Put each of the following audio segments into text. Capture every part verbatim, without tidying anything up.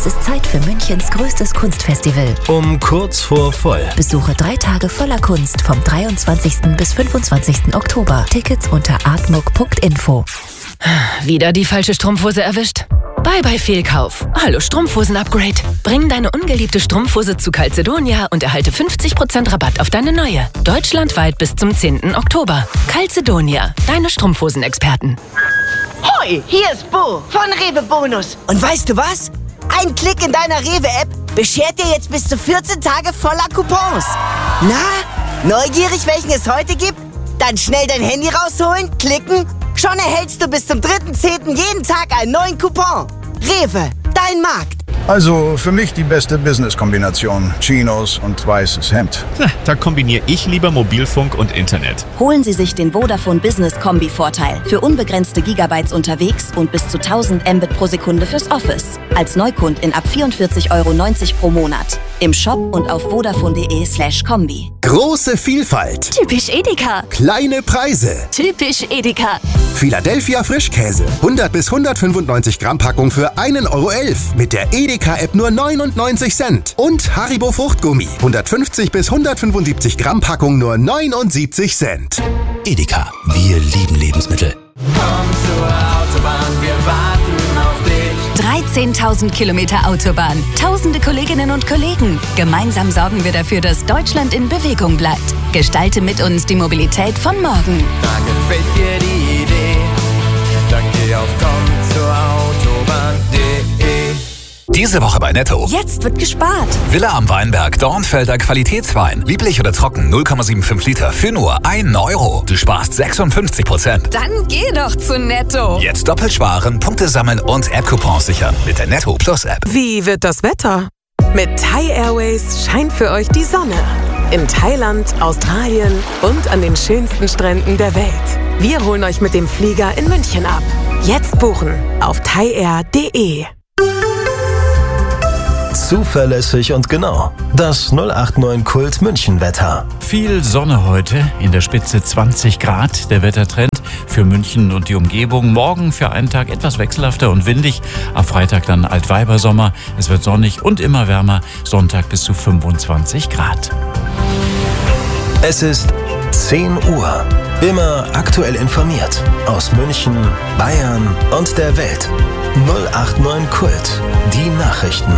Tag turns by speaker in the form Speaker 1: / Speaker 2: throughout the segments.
Speaker 1: Es ist Zeit für Münchens größtes Kunstfestival.
Speaker 2: Um kurz vor voll.
Speaker 1: Besuche drei Tage voller Kunst vom dreiundzwanzigsten bis fünfundzwanzigsten Oktober. Tickets unter artmuck punkt info.
Speaker 3: Wieder die falsche Strumpfhose erwischt? Bye bye Fehlkauf. Hallo Strumpfhosen-Upgrade. Bring deine ungeliebte Strumpfhose zu Calzedonia und erhalte fünfzig Prozent Rabatt auf deine neue. Deutschlandweit bis zum zehnten Oktober. Calzedonia, deine Strumpfhosen-Experten.
Speaker 4: Hoi, hier ist Bo von Rewe Bonus.
Speaker 5: Und weißt du was? Ein Klick in deiner Rewe-App beschert dir jetzt bis zu vierzehn Tage voller Coupons. Na, neugierig, welchen es heute gibt? Dann schnell dein Handy rausholen, klicken. Schon erhältst du bis zum dritten zehnten jeden Tag einen neuen Coupon. Rewe, dein Markt.
Speaker 6: Also für mich die beste Business-Kombination. Chinos und weißes Hemd.
Speaker 7: Na, da kombiniere ich lieber Mobilfunk und Internet.
Speaker 8: Holen Sie sich den Vodafone Business Kombi-Vorteil. Für unbegrenzte Gigabytes unterwegs und bis zu tausend Mbit pro Sekunde fürs Office. Als Neukundin ab vierundvierzig Euro neunzig pro Monat. Im Shop und auf vodafone.de slash Kombi.
Speaker 9: Große Vielfalt.
Speaker 8: Typisch Edeka.
Speaker 9: Kleine Preise.
Speaker 8: Typisch Edeka.
Speaker 9: Philadelphia Frischkäse. hundert bis hundertfünfundneunzig Gramm Packung für einen Euro elf. Mit der Edeka-App nur neunundneunzig Cent. Und Haribo Fruchtgummi. hundertfünfzig bis hundertfünfundsiebzig Gramm Packung nur neunundsiebzig Cent.
Speaker 2: Edeka, wir lieben Lebensmittel.
Speaker 10: Komm zur Autobahn, wir warten auf dich.
Speaker 8: dreizehntausend Kilometer Autobahn, tausende Kolleginnen und Kollegen. Gemeinsam sorgen wir dafür, dass Deutschland in Bewegung bleibt. Gestalte mit uns die Mobilität von morgen.
Speaker 10: Da gefällt dir die Idee, dann geh auf komm zur Autobahn.de.
Speaker 11: Diese Woche bei Netto.
Speaker 8: Jetzt wird gespart.
Speaker 11: Villa am Weinberg, Dornfelder Qualitätswein. Lieblich oder trocken, null Komma fünfundsiebzig Liter für nur einen Euro. Du sparst sechsundfünfzig Prozent.
Speaker 8: Dann geh doch zu Netto.
Speaker 11: Jetzt doppelt sparen, Punkte sammeln und App-Coupons sichern mit der Netto Plus App.
Speaker 12: Wie wird das Wetter? Mit Thai Airways scheint für euch die Sonne. In Thailand, Australien und an den schönsten Stränden der Welt. Wir holen euch mit dem Flieger in München ab. Jetzt buchen auf thai air punkt de.
Speaker 2: Zuverlässig und genau. Das null acht neun Kult München Wetter.
Speaker 7: Viel Sonne heute, in der Spitze zwanzig Grad. Der Wettertrend für München und die Umgebung. Morgen für einen Tag etwas wechselhafter und windig. Am Freitag dann Altweibersommer. Es wird sonnig und immer wärmer. Sonntag bis zu fünfundzwanzig Grad.
Speaker 2: Es ist zehn Uhr. Immer aktuell informiert. Aus München, Bayern und der Welt. null acht neun Kult. Die Nachrichten.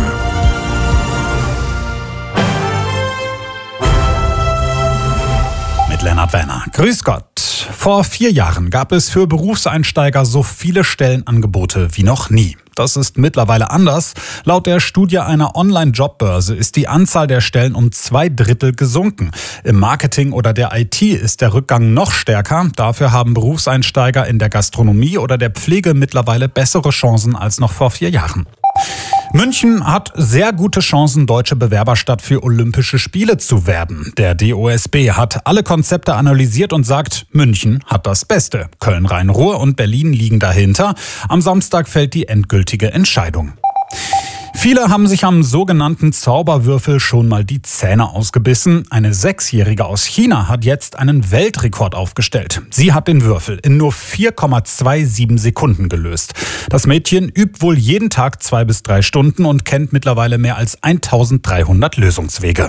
Speaker 13: Mit Lennart Werner. Grüß Gott. Vor vier Jahren gab es für Berufseinsteiger so viele Stellenangebote wie noch nie. Das ist mittlerweile anders. Laut der Studie einer Online-Jobbörse ist die Anzahl der Stellen um zwei Drittel gesunken. Im Marketing oder der I T ist der Rückgang noch stärker. Dafür haben Berufseinsteiger in der Gastronomie oder der Pflege mittlerweile bessere Chancen als noch vor vier Jahren. München hat sehr gute Chancen, deutsche Bewerberstadt für Olympische Spiele zu werden. Der D O S B hat alle Konzepte analysiert und sagt, München hat das Beste. Köln, Rhein-Ruhr und Berlin liegen dahinter. Am Samstag fällt die endgültige Entscheidung. Viele haben sich am sogenannten Zauberwürfel schon mal die Zähne ausgebissen. Eine Sechsjährige aus China hat jetzt einen Weltrekord aufgestellt. Sie hat den Würfel in nur vier Komma siebenundzwanzig Sekunden gelöst. Das Mädchen übt wohl jeden Tag zwei bis drei Stunden und kennt mittlerweile mehr als eintausenddreihundert Lösungswege.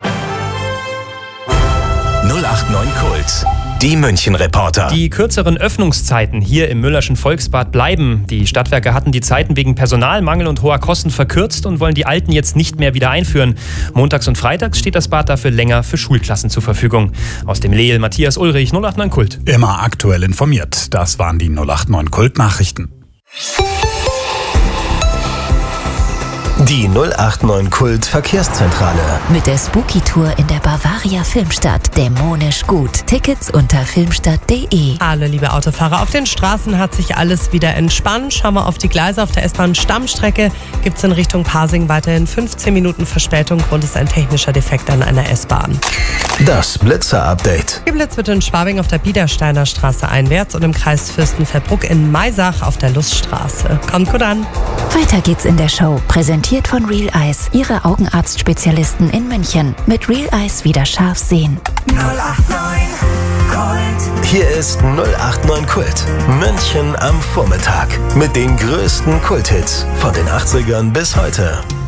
Speaker 2: null acht neun Kult. Die München-Reporter.
Speaker 14: Die kürzeren Öffnungszeiten hier im Müllerschen Volksbad bleiben. Die Stadtwerke hatten die Zeiten wegen Personalmangel und hoher Kosten verkürzt und wollen die alten jetzt nicht mehr wieder einführen. Montags und freitags steht das Bad dafür länger für Schulklassen zur Verfügung. Aus dem Lehl, Matthias Ulrich, null acht neun Kult.
Speaker 13: Immer aktuell informiert. Das waren die null acht neun Kult-Nachrichten.
Speaker 2: Die null acht neun Kult Verkehrszentrale.
Speaker 1: Mit der Spooky-Tour in der Bavaria Filmstadt. Dämonisch gut. Tickets unter filmstadt punkt de.
Speaker 15: Hallo liebe Autofahrer, auf den Straßen hat sich alles wieder entspannt. Schauen wir auf die Gleise auf der S-Bahn-Stammstrecke. Gibt es in Richtung Pasing weiterhin fünfzehn Minuten Verspätung. Grund ist ein technischer Defekt an einer S-Bahn.
Speaker 2: Das Blitzer-Update.
Speaker 15: Geblitzt wird in Schwabing auf der Biedersteiner Straße einwärts und im Kreis Fürstenfeldbruck in Maisach auf der Luststraße. Kommt gut an.
Speaker 1: Weiter geht's in der Show. Präsentiert von Real Eyes, Ihre Augenarztspezialisten in München. Mit Real Eyes wieder scharf sehen.
Speaker 10: null acht neun
Speaker 2: Hier ist null acht neun Kult. München am Vormittag. Mit den größten Kulthits von den achtzigern bis heute.